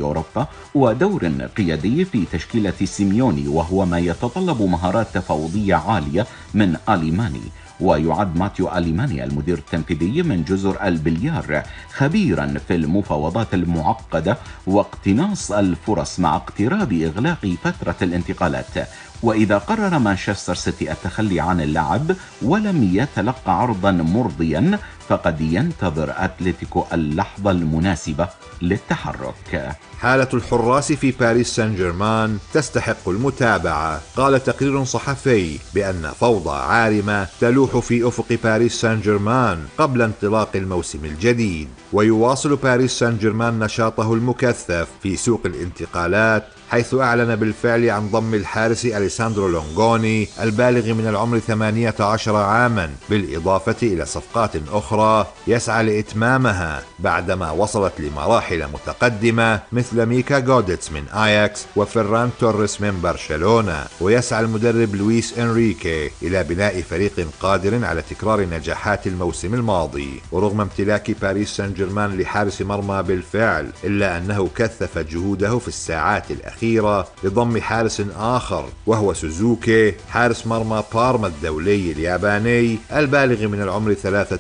أوروبا ودور قيادي في تشكيلة سيميوني، وهو ما يتطلب مهارات تفاوضية عالية من أليماني. ويعد ماتيو أليماني المدير التنفيذي من جزر البليار خبيرا في المفاوضات المعقدة واقتناص الفرص مع اقتراب إغلاق فترة الانتقالات. وإذا قرر مانشستر سيتي التخلي عن اللاعب ولم يتلقى عرضا مرضيا، فقد ينتظر أتلتيكو اللحظة المناسبة للتحرك. حالة الحراس في باريس سان جيرمان تستحق المتابعة. قال تقرير صحفي بأن فوضى عارمة تلوح في أفق باريس سان جيرمان قبل انطلاق الموسم الجديد. ويواصل باريس سان جيرمان نشاطه المكثف في سوق الانتقالات، حيث أعلن بالفعل عن ضم الحارس أليساندرو لونغوني البالغ من العمر 18 عاما، بالإضافة إلى صفقات أخرى يسعى لإتمامها بعدما وصلت لمراحل متقدمة مثل ميكا غوديتس من آياكس وفران توريس من برشلونة. ويسعى المدرب لويس إنريكي إلى بناء فريق قادر على تكرار نجاحات الموسم الماضي. ورغم امتلاك باريس سان جيرمان لحارس مرمى بالفعل، إلا أنه كثف جهوده في الساعات الأخيرة لضم حارس آخر، وهو سوزوكي حارس مرمى بارما الدولي الياباني البالغ من العمر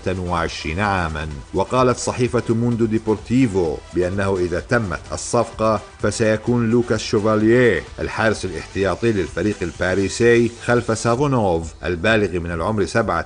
23 عاما. وقالت صحيفة موندو ديبورتيفو بأنه إذا تمت الصفقة فسيكون لوكاس شوفاليه الحارس الاحتياطي للفريق الباريسي خلف سافونوف البالغ من العمر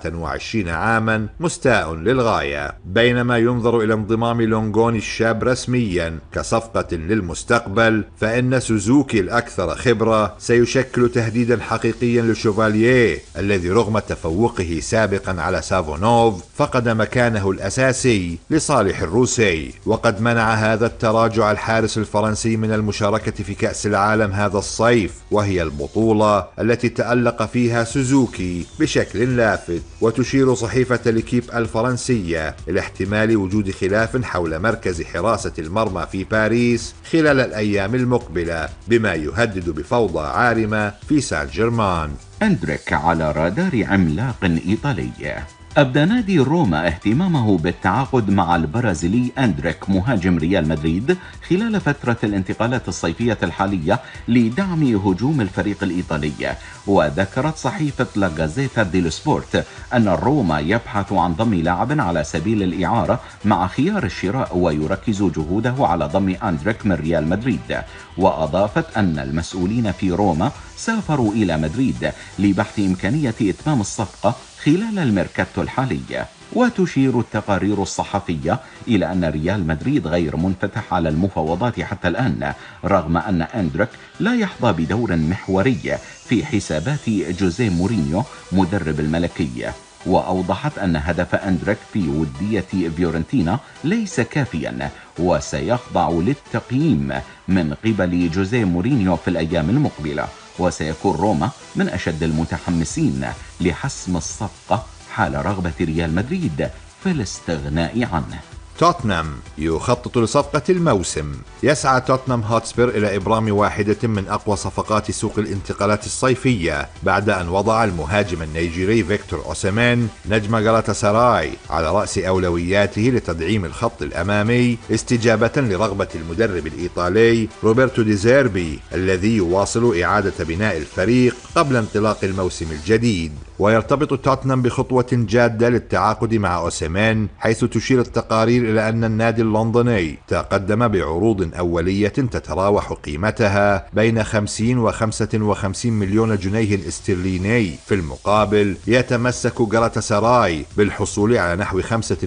27 عاما مستاء للغاية. بينما ينظر إلى انضمام لونغوني الشاب رسميا كصفقة للمستقبل، فإن سوزوكي الأكثر خبرة سيشكل تهديدا حقيقيا لشوفاليه الذي رغم تفوقه سابقا على سافونوف فقد مكانه الأساسي لصالح الروسي. وقد منع هذا التراجع الحارس الفرنسي من المشاركة في كأس العالم هذا الصيف، وهي البطولة التي تألق فيها سوزوكي بشكل لافت. وتشير صحيفة ليكيب الفرنسية إلى احتمال وجود خلاف حول مركز حراسة المرمى في باريس خلال الأيام المقبلة، بما يهدد بفوضى عارمة في سان جيرمان. أندريك على رادار عملاق إيطالي. أبدى نادي روما اهتمامه بالتعاقد مع البرازيلي أندريك مهاجم ريال مدريد خلال فترة الانتقالات الصيفية الحالية لدعم هجوم الفريق الإيطالي. وذكرت صحيفة لا غازيتا ديلو سبورت أن روما يبحث عن ضم لاعب على سبيل الإعارة مع خيار الشراء، ويركز جهوده على ضم أندريك من ريال مدريد. وأضافت أن المسؤولين في روما سافروا إلى مدريد لبحث إمكانية إتمام الصفقة خلال الميركاتو الحالي. وتشير التقارير الصحفية إلى أن ريال مدريد غير منفتح على المفاوضات حتى الآن، رغم أن أندريك لا يحظى بدور محوري في حسابات جوزيه مورينيو مدرب الملكية. وأوضحت أن هدف أندريك في ودية فيورنتينا ليس كافيا، وسيخضع للتقييم من قبل جوزيه مورينيو في الأيام المقبلة. وسيكون روما من أشد المتحمسين لحسم الصفقة حال رغبة ريال مدريد في الاستغناء عنه. توتنهام يخطط لصفقة الموسم. يسعى توتنهام هوتسبير إلى إبرام واحدة من أقوى صفقات سوق الانتقالات الصيفية بعد أن وضع المهاجم النيجيري فيكتور أوسيمين نجم غالاتاساراي على رأس أولوياته لتدعيم الخط الأمامي، استجابة لرغبة المدرب الإيطالي روبرتو دي زيربي الذي يواصل إعادة بناء الفريق قبل انطلاق الموسم الجديد. ويرتبط توتنهام بخطوة جادة للتعاقد مع أوسيمين، حيث تشير التقارير إلى أن النادي اللندني تقدم بعروض أولية تتراوح قيمتها بين 50 و 55 مليون جنيه استرليني. في المقابل يتمسك غالاتاساراي بالحصول على نحو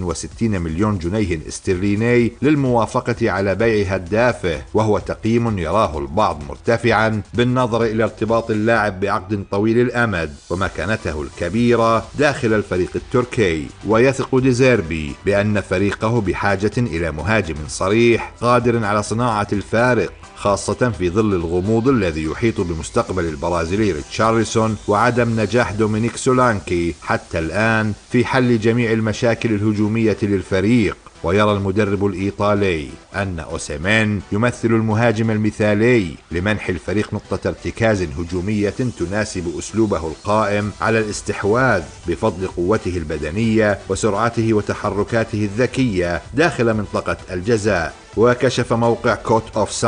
65 مليون جنيه استرليني للموافقة على بيع هدافه، وهو تقييم يراه البعض مرتفعا بالنظر إلى ارتباط اللاعب بعقد طويل الأمد ومكانته الكبيرة داخل الفريق التركي. ويثق ديزيربي بأن فريقه بحاجة إلى مهاجم صريح قادر على صناعة الفارق، خاصة في ظل الغموض الذي يحيط بمستقبل البرازيلي ريتشارلسون وعدم نجاح دومينيك سولانكي حتى الآن في حل جميع المشاكل الهجومية للفريق. ويرى المدرب الإيطالي أن أوسيمين يمثل المهاجم المثالي لمنح الفريق نقطة ارتكاز هجومية تناسب أسلوبه القائم على الاستحواذ بفضل قوته البدنية وسرعته وتحركاته الذكية داخل منطقة الجزاء. وكشف موقع كوت أوف